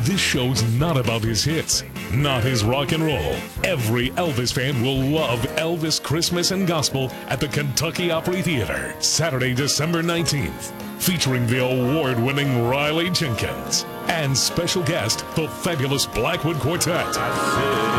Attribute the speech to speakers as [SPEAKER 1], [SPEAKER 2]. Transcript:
[SPEAKER 1] This show's not about his hits, not his rock and roll. Every Elvis fan will love Elvis Christmas and Gospel at the Kentucky Opry Theater, Saturday, December 19th, featuring the award-winning Riley Jenkins and special guest, the fabulous Blackwood Quartet.